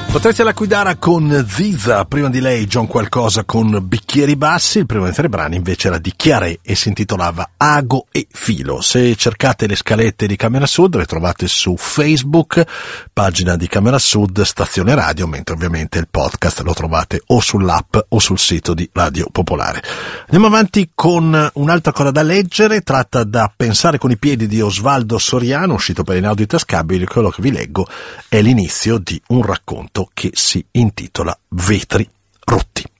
Patrizia L'Aquidara con Ziza, prima di lei John Qualcosa con Bicchieri Bassi. Il primo dei tre brani invece era di Chiaré e si intitolava Ago e Filo. Se cercate le scalette di Camera Sud le trovate su Facebook, pagina di Camera Sud, stazione radio, mentre ovviamente il podcast lo trovate o sull'app o sul sito di Radio Popolare. Andiamo avanti con un'altra cosa da leggere, tratta da Pensare con i piedi di Osvaldo Soriano, uscito per Inaudi Tascabili. Quello che vi leggo è l'inizio di un racconto che si intitola Vetri rotti.